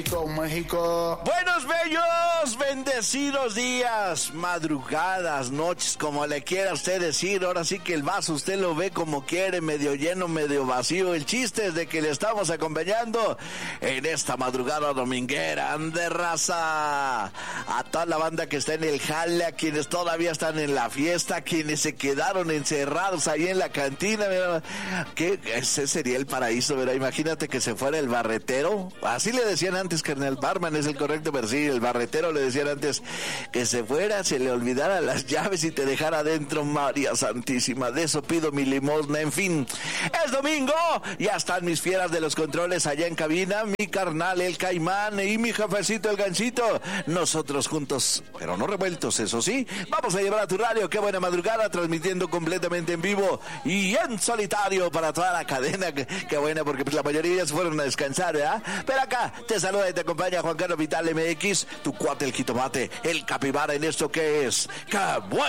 México. Buenos, bellos, bendecidos días, madrugadas, noches, como le quiera usted decir. Ahora sí que el vaso usted lo ve como quiere, medio lleno, medio vacío. El chiste es de que le estamos acompañando en esta madrugada dominguera. ¡Ande, raza! A toda la banda que está en el jale, a quienes todavía están en la fiesta, a quienes se quedaron encerrados ahí en la cantina. Mira, que ese sería el paraíso, ¿verdad? Imagínate que se fuera el barretero. Así le decían antes, carnal. Barman es el correcto, pero sí, el barretero le decían antes que se fuera, se le olvidara las llaves y te dejara adentro. María Santísima, de eso pido mi limosna. En fin, es domingo, ya están mis fieras de los controles allá en cabina, mi carnal el Caimán y mi jefecito el Gancito. Nosotros juntos, pero no revueltos, eso sí, vamos a llevar a tu radio. Qué buena madrugada, transmitiendo completamente en vivo y en solitario para toda la cadena. Qué buena, porque pues la mayoría ya se fueron a descansar, ¿verdad? Pero acá te saluda y te acompaña Juan Carlos Vital MX, tu cuate el jitomate, el capibara en esto que es ¡Qué bueno!